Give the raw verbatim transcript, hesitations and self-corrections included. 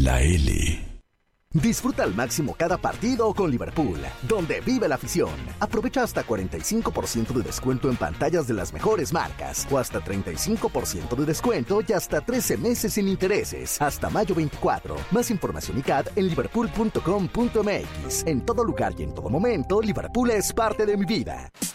la L. Disfruta al máximo cada partido con Liverpool, donde vive la afición. Aprovecha hasta cuarenta y cinco por ciento de descuento en pantallas de las mejores marcas, o hasta treinta y cinco por ciento de descuento y hasta trece meses sin intereses, hasta mayo veinticuatro. Más información y C A D en liverpool punto com punto m x. En todo lugar y en todo momento, Liverpool es parte de mi vida.